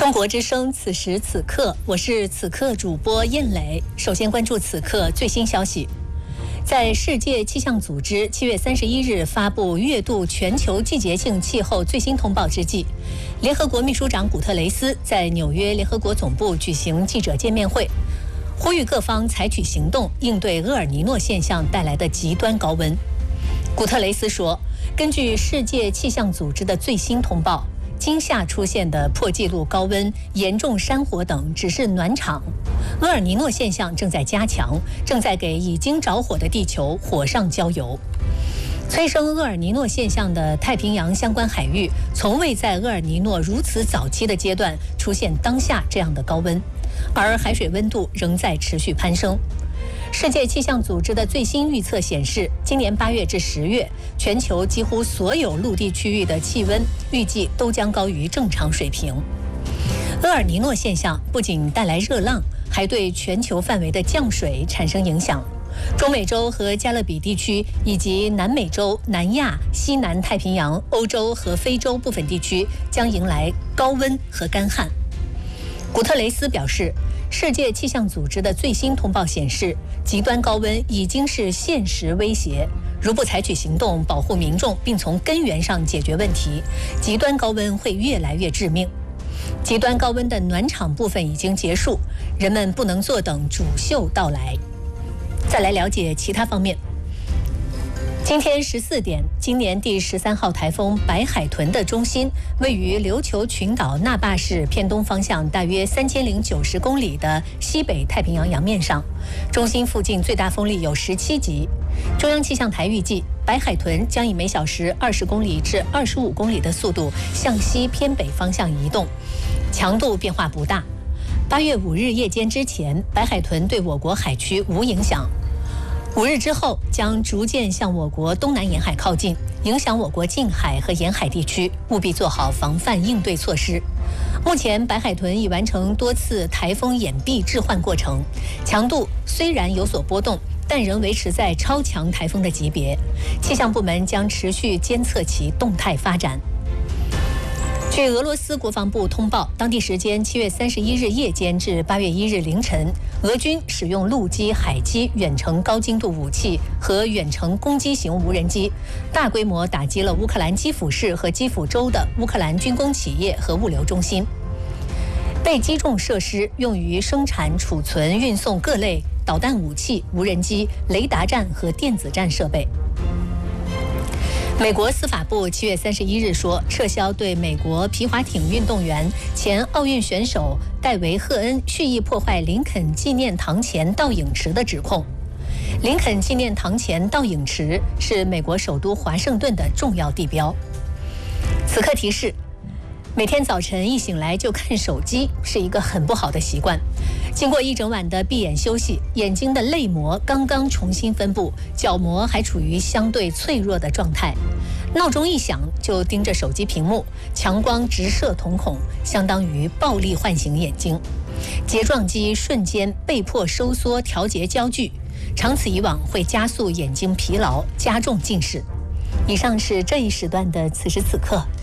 中国之声，此时此刻，我是此刻主播燕磊。首先关注此刻最新消息。在世界气象组织7月31日发布月度全球季节性气候最新通报之际，联合国秘书长古特雷斯在纽约联合国总部举行记者见面会，呼吁各方采取行动应对厄尔尼诺现象带来的极端高温。古特雷斯说，根据世界气象组织的最新通报，今夏出现的破纪录高温、严重山火等只是暖场，厄尔尼诺现象正在加强，正在给已经着火的地球火上浇油。催生厄尔尼诺现象的太平洋相关海域，从未在厄尔尼诺如此早期的阶段出现当下这样的高温，而海水温度仍在持续攀升。世界气象组织的最新预测显示，今年8月至10月，全球几乎所有陆地区域的气温预计都将高于正常水平。厄尔尼诺现象不仅带来热浪，还对全球范围的降水产生影响。中美洲和加勒比地区以及南美洲、南亚、西南太平洋、欧洲和非洲部分地区将迎来高温和干旱。古特雷斯表示，世界气象组织的最新通报显示，极端高温已经是现实威胁，如不采取行动保护民众并从根源上解决问题，极端高温会越来越致命。极端高温的暖场部分已经结束，人们不能坐等主秀到来。再来了解其他方面。今天14点，今年第13号台风白海豚的中心位于琉球群岛那霸市偏东方向大约3090公里的西北太平洋洋面上，中心附近最大风力有17级。中央气象台预计，白海豚将以每小时20公里至25公里的速度向西偏北方向移动，强度变化不大。8月5日夜间之前，白海豚对我国海区无影响。5日之后将逐渐向我国东南沿海靠近，影响我国近海和沿海地区，务必做好防范应对措施。目前白海豚已完成多次台风掩蔽置换过程，强度虽然有所波动，但仍维持在超强台风的级别。气象部门将持续监测其动态发展。据俄罗斯国防部通报，当地时间7月31日夜间至8月1日凌晨，俄军使用陆基、海基远程高精度武器和远程攻击型无人机，大规模打击了乌克兰基辅市和基辅州的乌克兰军工企业和物流中心。被击中设施用于生产、储存、运送各类导弹武器、无人机、雷达站和电子战设备。美国司法部7月31日说，撤销对美国皮划艇运动员、前奥运选手戴维·赫恩蓄意破坏林肯纪念堂前倒影池的指控。林肯纪念堂前倒影池是美国首都华盛顿的重要地标。此刻提示，每天早晨一醒来就看手机是一个很不好的习惯。经过一整晚的闭眼休息，眼睛的泪膜刚刚重新分布，角膜还处于相对脆弱的状态。闹钟一响就盯着手机屏幕，强光直射瞳孔，相当于暴力唤醒眼睛。睫状肌瞬间被迫收缩调节焦距，长此以往会加速眼睛疲劳，加重近视。以上是这一时段的此时此刻